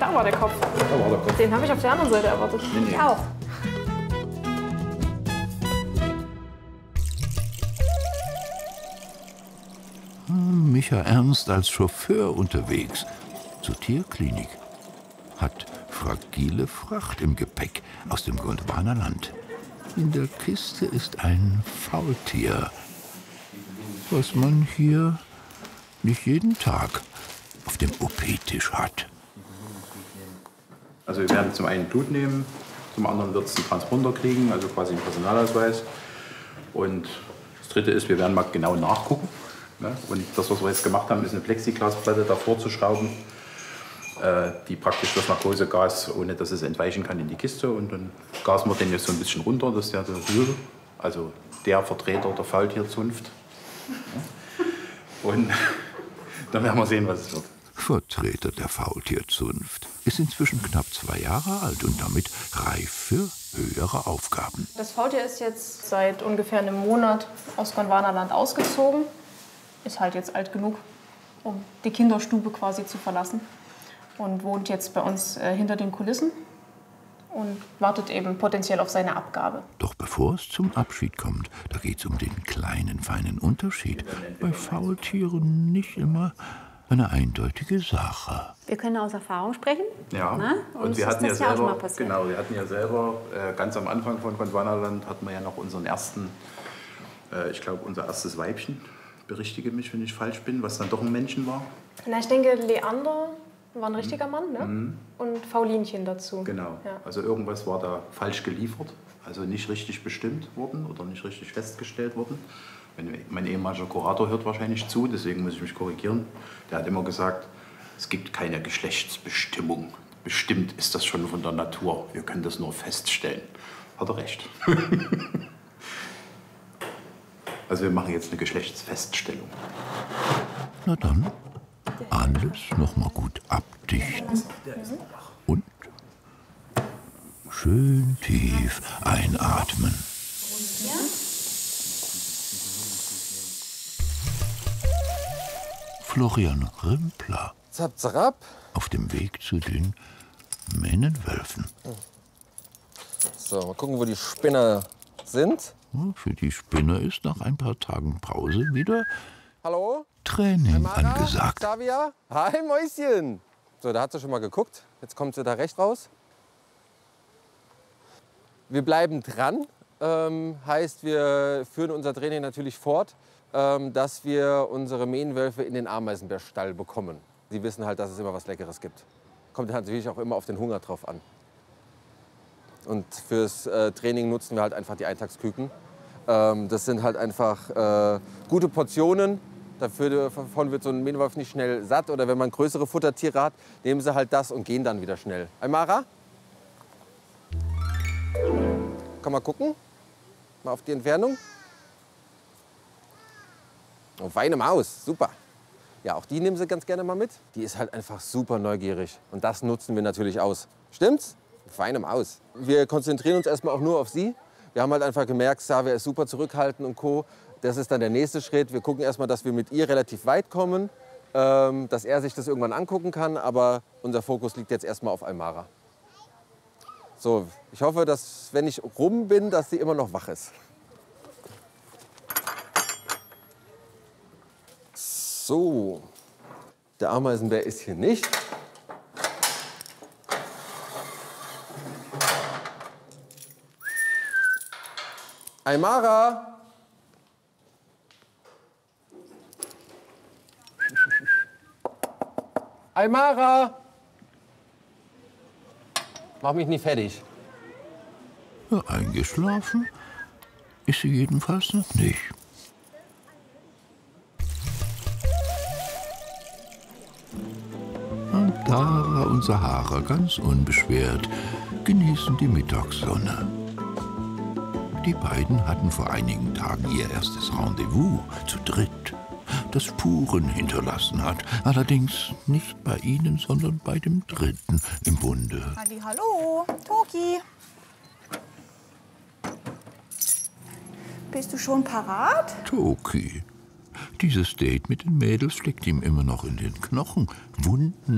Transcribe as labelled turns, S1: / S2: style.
S1: Da war der Kopf.
S2: Da war der Kopf.
S1: Den habe ich auf der anderen Seite erwartet.
S2: Nee.
S1: Ich auch.
S3: Micha Ernst als Chauffeur unterwegs zur Tierklinik. Hat fragile Fracht im Gepäck aus dem Gondwanaland. In der Kiste ist ein Faultier, was man hier nicht jeden Tag auf dem OP-Tisch hat.
S2: Also wir werden zum einen Blut nehmen, zum anderen wird es einen Transponder kriegen, also quasi einen Personalausweis. Und das Dritte ist, wir werden mal genau nachgucken. Ne? Und das, was wir jetzt gemacht haben, ist eine Plexiglasplatte davor zu schrauben, die praktisch das Narkosegas, ohne dass es entweichen kann, in die Kiste. Und dann gasen wir den jetzt so ein bisschen runter, dass der Rübe, also der Vertreter der Faultierzunft. Und dann werden wir sehen, was es wird.
S3: Vertreter der Faultierzunft ist inzwischen knapp 2 Jahre alt und damit reif für höhere Aufgaben.
S1: Das Faultier ist jetzt seit ungefähr einem Monat aus Gondwanaland ausgezogen. Ist halt jetzt alt genug, um die Kinderstube quasi zu verlassen. Und wohnt jetzt bei uns hinter den Kulissen und wartet eben potenziell auf seine Abgabe.
S3: Doch bevor es zum Abschied kommt, da geht es um den kleinen, feinen Unterschied. Bei Faultieren nicht immer eine eindeutige Sache.
S4: Wir können aus Erfahrung sprechen.
S2: Ja,
S4: Na?
S2: und wir hatten ja selber, genau, wir hatten ja selber ganz am Anfang von Gondwanaland hatten wir ja noch unseren ersten, ich glaube unser erstes Weibchen, berichtige mich, wenn ich falsch bin, was dann doch ein Männchen war.
S1: Na, ich denke, Leander war ein richtiger Mann, ne? Und Faulinchen dazu.
S2: Genau,
S1: Ja.
S2: also irgendwas war da falsch geliefert, also nicht richtig bestimmt worden oder nicht richtig festgestellt worden. Mein ehemaliger Kurator hört wahrscheinlich zu, deswegen muss ich mich korrigieren. Der hat immer gesagt, es gibt keine Geschlechtsbestimmung. Bestimmt ist das schon von der Natur. Wir können das nur feststellen. Hat er recht. Also wir machen jetzt eine Geschlechtsfeststellung.
S3: Na dann, alles noch mal gut abdichten und schön tief einatmen. Florian Rimpler
S5: Zap, zap.
S3: auf dem Weg zu den Männenwölfen.
S5: So, mal gucken, wo die Spinner sind.
S3: Für die Spinner ist nach ein paar Tagen Pause wieder
S5: Hallo?
S3: Training
S5: Mara?
S3: angesagt.
S5: Xavier? Hi, Mäuschen. So, da hat sie schon mal geguckt. Jetzt kommt sie da recht raus. Wir bleiben dran. Heißt, wir führen unser Training natürlich fort, dass wir unsere Mähnenwölfe in den Ameisenbärstall bekommen. Sie wissen halt, dass es immer was Leckeres gibt. Kommt natürlich auch immer auf den Hunger drauf an. Und fürs Training nutzen wir halt einfach die Eintagsküken. Das sind halt einfach gute Portionen. Davon wird so ein Mähnenwolf nicht schnell satt. Oder wenn man größere Futtertiere hat, nehmen sie halt das und gehen dann wieder schnell. Aymara? Komm mal gucken. Mal auf die Entfernung. Oh, feine Maus, super. Ja, auch die nehmen sie ganz gerne mal mit. Die ist halt einfach super neugierig. Und das nutzen wir natürlich aus. Stimmt's? Feine Maus. Wir konzentrieren uns erstmal auch nur auf sie. Wir haben halt einfach gemerkt, Xavier ist super zurückhaltend und Co. Das ist dann der nächste Schritt. Wir gucken erstmal, dass wir mit ihr relativ weit kommen, dass er sich das irgendwann angucken kann. Aber unser Fokus liegt jetzt erstmal auf Aymara. So, ich hoffe, dass, wenn ich rum bin, dass sie immer noch wach ist. So, der Ameisenbär ist hier nicht. Aymara! Aymara! Mach mich nicht fertig.
S3: Ja, eingeschlafen ist sie jedenfalls noch nicht. Und Dara und Sahara ganz unbeschwert genießen die Mittagssonne. Die beiden hatten vor einigen Tagen ihr erstes Rendezvous zu dritt, das Spuren hinterlassen hat. Allerdings nicht bei ihnen, sondern bei dem Dritten im Bunde.
S6: Hallo, Toki. Bist du schon parat?
S3: Toki. Dieses Date mit den Mädels steckt ihm immer noch in den Knochen. Wunden